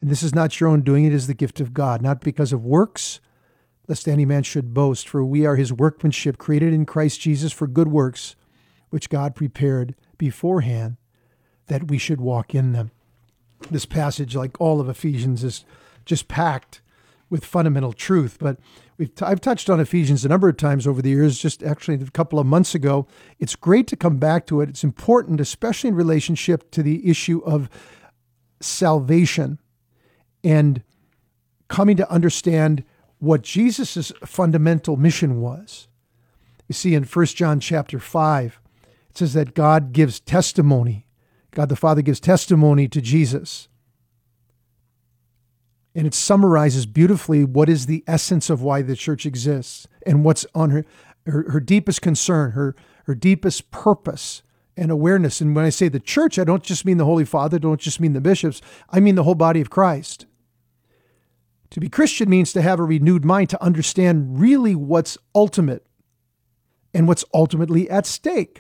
And this is not your own doing, it is the gift of God, not because of works, lest any man should boast. For we are his workmanship, created in Christ Jesus for good works, which God prepared beforehand that we should walk in them. This passage, like all of Ephesians, is just packed with fundamental truth. But I've touched on Ephesians a number of times over the years, just actually a couple of months ago. It's great to come back to it. It's important, especially in relationship to the issue of salvation and coming to understand what Jesus' fundamental mission was. You see in 1 John chapter 5, it says that God gives testimony. God the Father gives testimony to Jesus. And it summarizes beautifully what is the essence of why the church exists and what's on her deepest concern, her deepest purpose and awareness. And when I say the church, I don't just mean the Holy Father, don't just mean the bishops, I mean the whole body of Christ. To be Christian means to have a renewed mind, to understand really what's ultimate and what's ultimately at stake.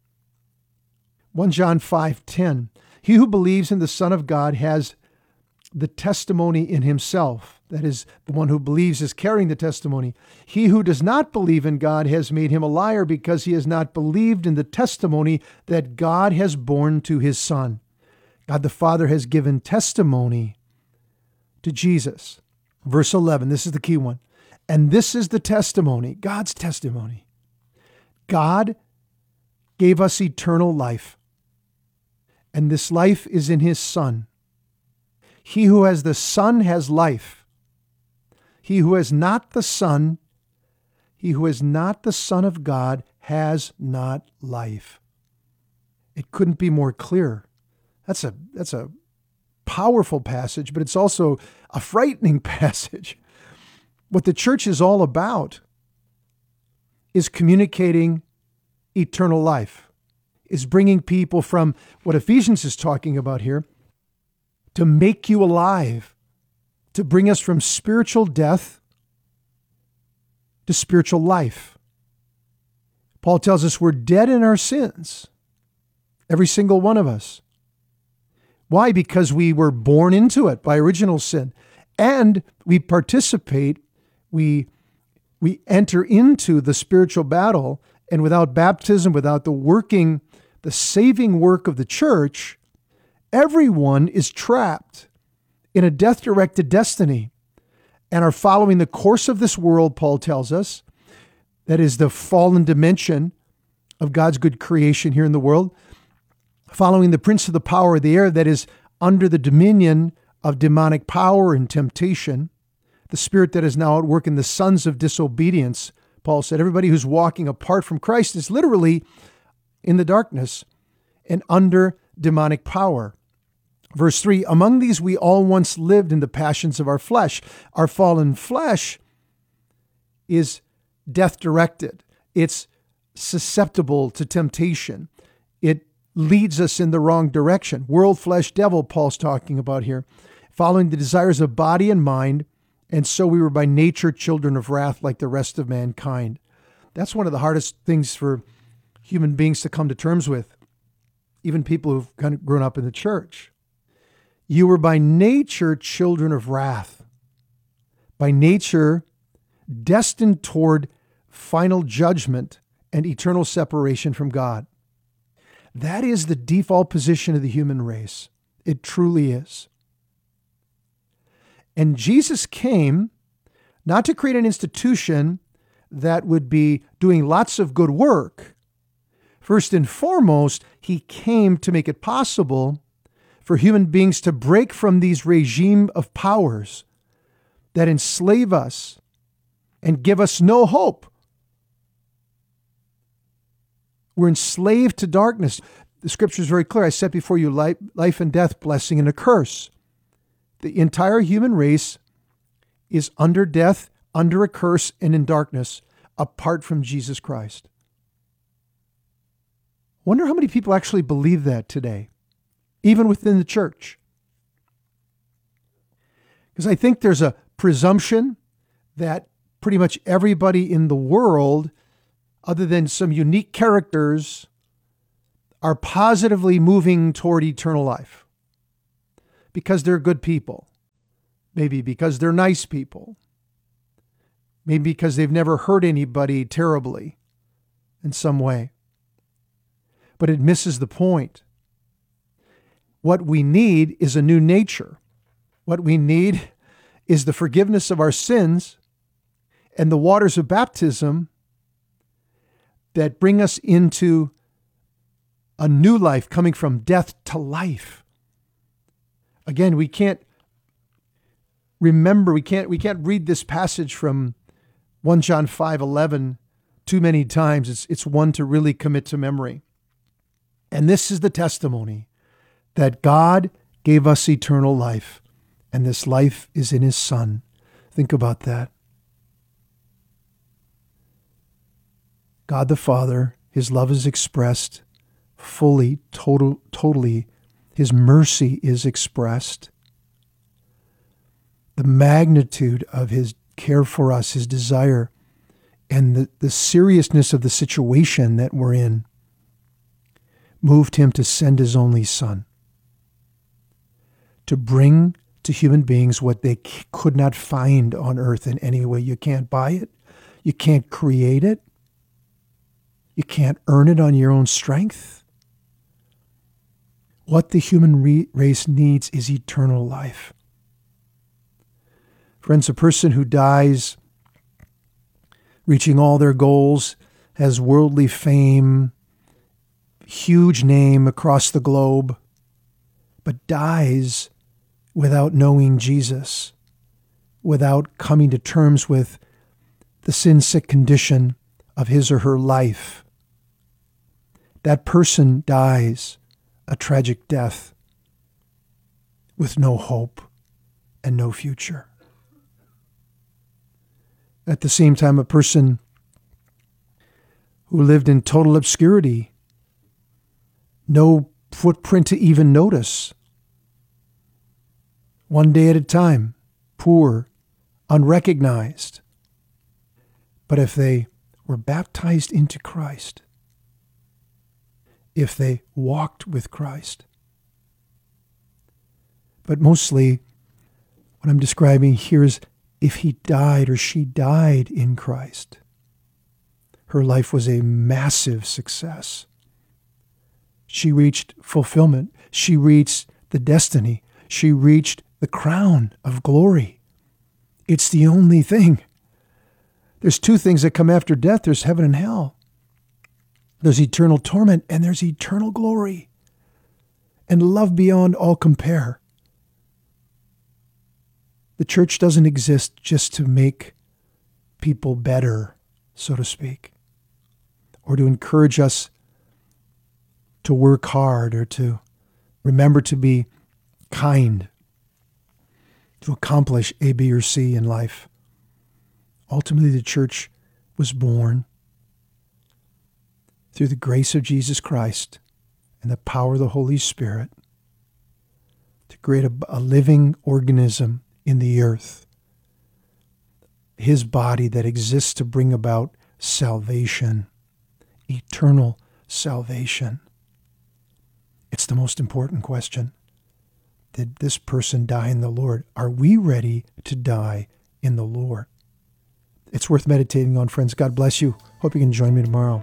1 John 5:10, he who believes in the Son of God has the testimony in himself. That is, the one who believes is carrying the testimony. He who does not believe in God has made him a liar, because he has not believed in the testimony that God has borne to his Son. God the Father has given testimony to Jesus. Verse 11, this is the key one. And this is the testimony, God's testimony. God gave us eternal life, and this life is in his Son. He who has the Son has life. He who has not the Son, he who is not the Son of God has not life. It couldn't be more clear. That's a powerful passage, but it's also a frightening passage. What the church is all about is communicating eternal life, is bringing people from what Ephesians is talking about here, to make you alive, to bring us from spiritual death to spiritual life. Paul tells us we're dead in our sins, every single one of us. Why? Because we were born into it by original sin, and we participate, we enter into the spiritual battle, and without baptism, without the saving work of the church, everyone is trapped in a death-directed destiny and are following the course of this world, Paul tells us. That is the fallen dimension of God's good creation here in the world, following the prince of the power of the air, that is under the dominion of demonic power and temptation, the spirit that is now at work in the sons of disobedience. Paul said everybody who's walking apart from Christ is literally in the darkness and under demonic power. Verse 3, among these we all once lived in the passions of our flesh. Our fallen flesh is death-directed. It's susceptible to temptation. It leads us in the wrong direction. World, flesh, devil, Paul's talking about here, following the desires of body and mind, and so we were by nature children of wrath like the rest of mankind. That's one of the hardest things for human beings to come to terms with, even people who've kind of grown up in the church. You were by nature children of wrath, by nature destined toward final judgment and eternal separation from God. That is the default position of the human race. It truly is. And Jesus came not to create an institution that would be doing lots of good work. First and foremost, he came to make it possible for human beings to break from these regime of powers that enslave us and give us no hope. We're enslaved to darkness. The scripture is very clear. I set before you life and death, blessing and a curse. The entire human race is under death, under a curse, and in darkness, apart from Jesus Christ. Wonder how many people actually believe that today, even within the church. Because I think there's a presumption that pretty much everybody in the world, other than some unique characters, are positively moving toward eternal life because they're good people. Maybe because they're nice people. Maybe because they've never hurt anybody terribly in some way. But it misses the point. What we need is a new nature. What we need is the forgiveness of our sins and the waters of baptism that bring us into a new life, coming from death to life. Again, we can't read this passage from 1 John 5:11 too many times. It's one to really commit to memory. And this is the testimony that God gave us eternal life, and this life is in his Son. Think about that. God the Father, his love is expressed fully, totally. His mercy is expressed. The magnitude of his care for us, his desire, and the seriousness of the situation that we're in moved him to send his only Son to bring to human beings what they could not find on earth in any way. You can't buy it. You can't create it. You can't earn it on your own strength. What the human race needs is eternal life. Friends, a person who dies reaching all their goals, has worldly fame, huge name across the globe, but dies without knowing Jesus, without coming to terms with the sin-sick condition of his or her life. That person dies a tragic death with no hope and no future. At the same time, a person who lived in total obscurity, no footprint to even notice, one day at a time, poor, unrecognized. But if they were baptized into Christ, if they walked with Christ, but mostly what I'm describing here is if he died or she died in Christ, her life was a massive success. She reached fulfillment. She reached the destiny. She reached the crown of glory. It's the only thing. There's two things that come after death. There's heaven and hell. There's eternal torment and there's eternal glory and love beyond all compare. The church doesn't exist just to make people better, so to speak, or to encourage us to work hard or to remember to be kind, to accomplish A, B, or C in life. Ultimately, the church was born through the grace of Jesus Christ and the power of the Holy Spirit to create a living organism in the earth, his body that exists to bring about salvation, eternal salvation. It's the most important question. Did this person die in the Lord? Are we ready to die in the Lord? It's worth meditating on, friends. God bless you. Hope you can join me tomorrow.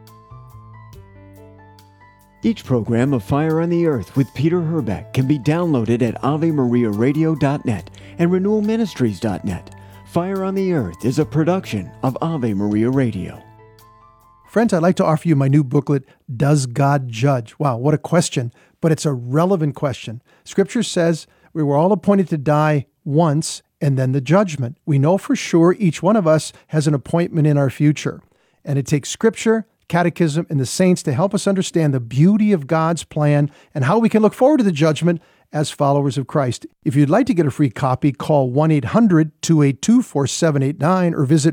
Each program of Fire on the Earth with Peter Herbeck can be downloaded at AveMariaRadio.net and RenewalMinistries.net. Fire on the Earth is a production of Ave Maria Radio. Friends, I'd like to offer you my new booklet, Does God Judge? Wow, what a question, but it's a relevant question. Scripture says we were all appointed to die once and then the judgment. We know for sure each one of us has an appointment in our future, and it takes Scripture, Catechism, and the saints to help us understand the beauty of God's plan and how we can look forward to the judgment as followers of Christ. If you'd like to get a free copy, call 1-800-282-4789 or visit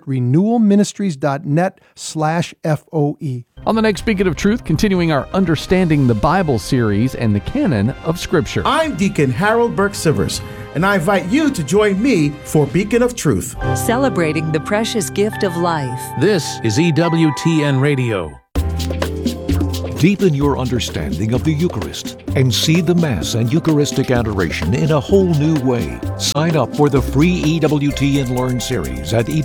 renewalministries.net/FOE. On the next Beacon of Truth, continuing our Understanding the Bible series and the canon of Scripture. I'm Deacon Harold Burke-Sivers, and I invite you to join me for Beacon of Truth. Celebrating the precious gift of life. This is EWTN Radio. Deepen your understanding of the Eucharist and see the Mass and Eucharistic adoration in a whole new way. Sign up for the free EWTN Learn series at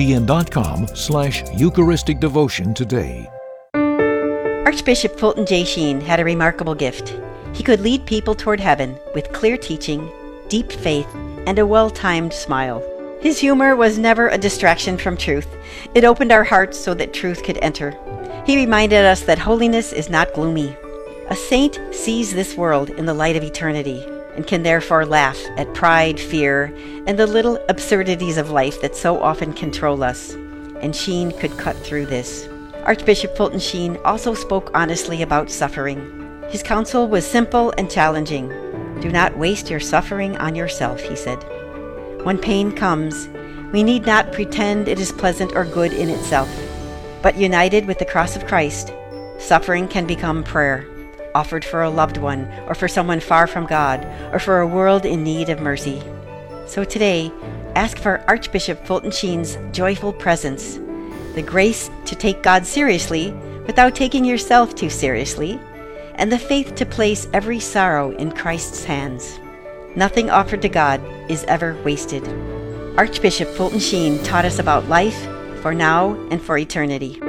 EWTN.com/Eucharistic Devotion today. Archbishop Fulton J. Sheen had a remarkable gift. He could lead people toward heaven with clear teaching, deep faith, and a well-timed smile. His humor was never a distraction from truth. It opened our hearts so that truth could enter. He reminded us that holiness is not gloomy. A saint sees this world in the light of eternity and can therefore laugh at pride, fear, and the little absurdities of life that so often control us. And Sheen could cut through this. Archbishop Fulton Sheen also spoke honestly about suffering. His counsel was simple and challenging. Do not waste your suffering on yourself, he said. When pain comes, we need not pretend it is pleasant or good in itself. But united with the cross of Christ, suffering can become prayer, offered for a loved one, or for someone far from God, or for a world in need of mercy. So today, ask for Archbishop Fulton Sheen's joyful presence, the grace to take God seriously without taking yourself too seriously, and the faith to place every sorrow in Christ's hands. Nothing offered to God is ever wasted. Archbishop Fulton Sheen taught us about life, for now and for eternity.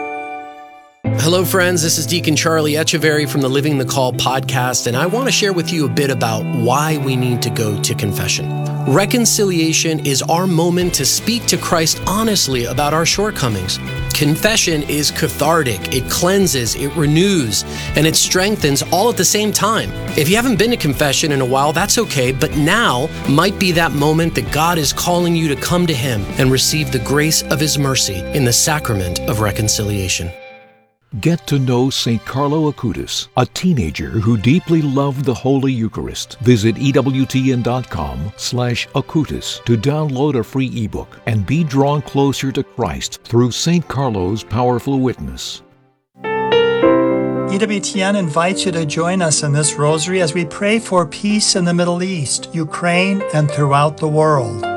Hello, friends. This is Deacon Charlie Echeverry from the Living the Call podcast, and I want to share with you a bit about why we need to go to confession. Reconciliation is our moment to speak to Christ honestly about our shortcomings. Confession is cathartic, it cleanses, it renews, and it strengthens all at the same time. If you haven't been to confession in a while, that's okay, but now might be that moment that God is calling you to come to Him and receive the grace of His mercy in the sacrament of reconciliation. Get to know St. Carlo Acutis, a teenager who deeply loved the Holy Eucharist. Visit EWTN.com/Acutis to download a free ebook and be drawn closer to Christ through St. Carlo's powerful witness. EWTN invites you to join us in this rosary as we pray for peace in the Middle East, Ukraine, and throughout the world.